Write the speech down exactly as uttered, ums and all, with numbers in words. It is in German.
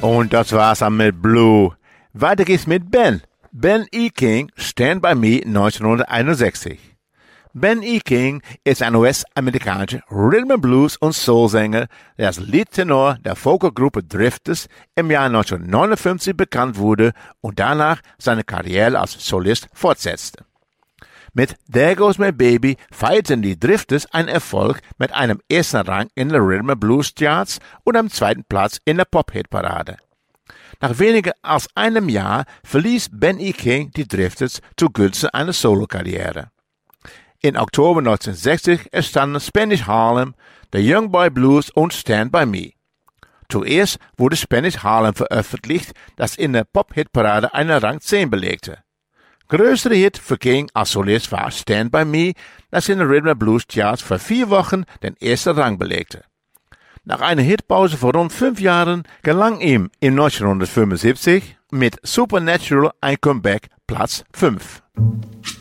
Und das war's dann mit Blue. Weiter geht's mit Ben. Ben E. King, Stand By Me neunzehnhunderteinundsechzig. Ben E. King ist ein U S-amerikanischer Rhythm and Blues- und Soul-Sänger, der als Leadtenor der Vokalgruppe Drifters im Jahr neunzehnhundertneunundfünfzig bekannt wurde und danach seine Karriere als Solist fortsetzte. Mit There Goes My Baby feierten die Drifters einen Erfolg mit einem ersten Rang in den Rhythm and Blues Charts und einem zweiten Platz in der Pop-Hit-Parade. Nach weniger als einem Jahr verließ Ben E. King die Drifters zugunsten einer Solokarriere. In Oktober neunzehnhundertsechzig entstanden Spanish Harlem, The Young Boy Blues und Stand By Me. Zuerst wurde Spanish Harlem veröffentlicht, das in der Pop-Hit-Parade einen Rang zehn belegte. Größere Hit für King als Solist war Stand By Me, das in den Rhythm and Blues Charts für vier Wochen den ersten Rang belegte. Nach einer Hitpause von rund fünf Jahren gelang ihm im neunzehnhundertfünfundsiebzig mit Supernatural ein Comeback Platz fünf.